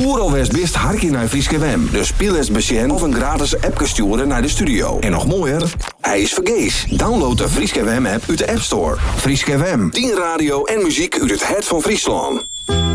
Oeral West best harkje naar Frieske WM. Dus speel eens besjen of een gratis app sturen naar de studio. En nog mooier, hij is vergees. Download de Frieske WM app uit de App Store. Frieske WM, 10 radio en muziek uit het hart van Friesland.